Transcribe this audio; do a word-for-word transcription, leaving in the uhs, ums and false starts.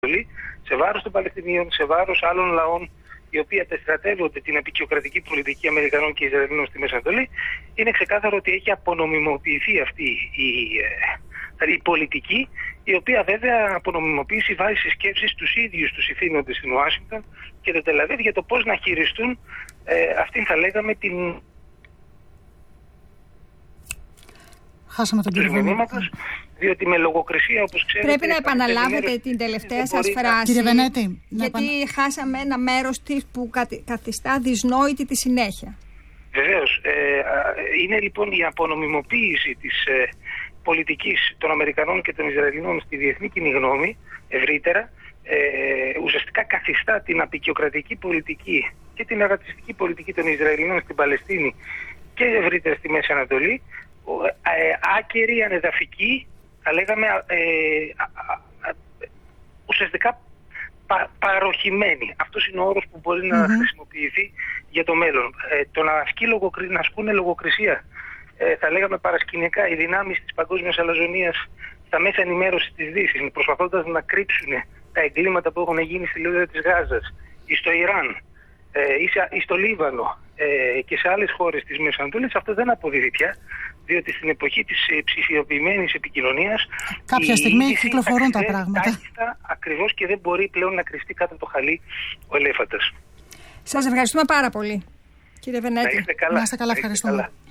σε βάρος των Παλαιστινίων, σε βάρος άλλων λαών οι οποίοι αντιστρατεύονται την απεικιοκρατική πολιτική Αμερικανών και Ισραηλινών στη Μέση Ανατολή, είναι ξεκάθαρο ότι έχει απονομιμοποιηθεί αυτή η, η, η πολιτική, η οποία βέβαια απονομιμοποίηση βάζει στις σκέψεις τους ίδιους τους ηθήνοντες στην Ουάσιγκτον και το Τελαβίβ για το πώς να χειριστούν ε, αυτήν, θα λέγαμε, την. Χάσαμε τον κύριο Βενέτη. Διότι με λογοκρισία, όπως ξέρετε. Πρέπει να επαναλάβετε την τελευταία σας φράση. Κύριε Βενέτη, γιατί επανα... χάσαμε ένα μέρος της που καθιστά δυσνόητη τη συνέχεια. Βεβαίως. Ε, είναι λοιπόν η απονομιμοποίηση της ε, πολιτικής των Αμερικανών και των Ισραηλινών στη διεθνή κοινή γνώμη ευρύτερα. Ε, ουσιαστικά καθιστά την απεικιοκρατική πολιτική και την ρατσιστική πολιτική των Ισραηλινών στην Παλαιστίνη και ευρύτερα στη Μέση Ανατολή ε, άκερη, ανεδαφική, θα λέγαμε ε, α, α, α, ουσιαστικά πα, παροχημένη. Αυτός είναι ο όρος που μπορεί mm-hmm. να χρησιμοποιηθεί για το μέλλον. Ε, το να, ασκεί λογοκρι, να ασκούν λογοκρισία, ε, θα λέγαμε παρασκηνιακά, οι δυνάμεις της παγκόσμιας αλαζονίας στα μέσα ενημέρωσης της Δύσης, προσπαθώντας να κρύψουν τα εγκλήματα που έχουν γίνει στη Λωρίδα της Γάζας ή στο Ιράν ε, ή στο Λίβανο ε, και σε άλλες χώρες της Μέσης Ανατολής, αυτό δεν αποδίδει πια, διότι στην εποχή της ψηφιοποιημένης επικοινωνίας κάποια στιγμή κυκλοφορούν τα πράγματα τάχιστα, ακριβώς, και δεν μπορεί πλέον να κρυφτεί κάτω από το χαλί ο ελέφαντας. Σας ευχαριστούμε πάρα πολύ, κύριε Βενέτη. Να είστε καλά. Να είστε καλά, ευχαριστούμε.